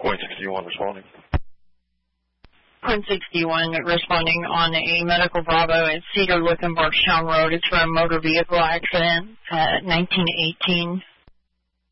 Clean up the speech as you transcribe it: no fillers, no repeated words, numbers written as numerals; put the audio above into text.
Point 61 responding. Point 61 responding on a medical Bravo at Cedar Looking Barstown Road. It's for a motor vehicle accident at 1918